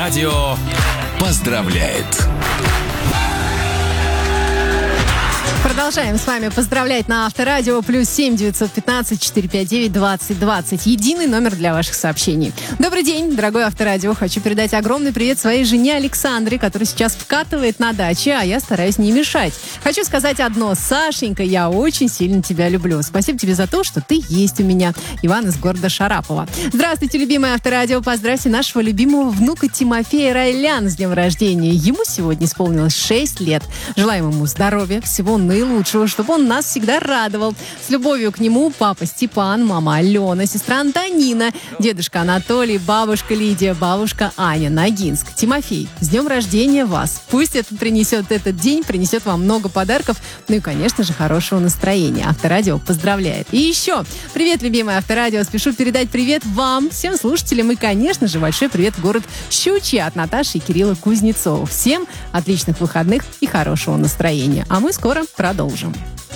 Радио поздравляет. Продолжаем с вами поздравлять на Авторадио. +7 915 459 20 20. Единый номер для ваших сообщений. Добрый день, дорогой Авторадио. Хочу передать огромный привет своей жене Александре, которая сейчас вкатывает на даче, а я стараюсь не мешать. Хочу сказать одно. Сашенька, я очень сильно тебя люблю. Спасибо тебе за то, что ты есть у меня. Иван из города Шарапова. Здравствуйте, любимое Авторадио. Поздравьте нашего любимого внука Тимофея Райлян с днем рождения. Ему сегодня исполнилось 6 лет. Желаем ему здоровья, всего наилучшего, чтобы он нас всегда радовал. С любовью к нему папа Степан, мама Алена, сестра Антонина, дедушка Анатолий, бабушка Лидия, бабушка Аня, Ногинск. Тимофей, с днем рождения вас. Пусть этот день принесет вам много подарков, ну и, конечно же, хорошего настроения. Авторадио поздравляет. И еще, привет, любимое Авторадио. Спешу передать привет вам, всем слушателям и, конечно же, большой привет в город Щучье от Наташи и Кирилла Кузнецова. Всем отличных выходных и хорошего настроения. А мы скоро продолжим.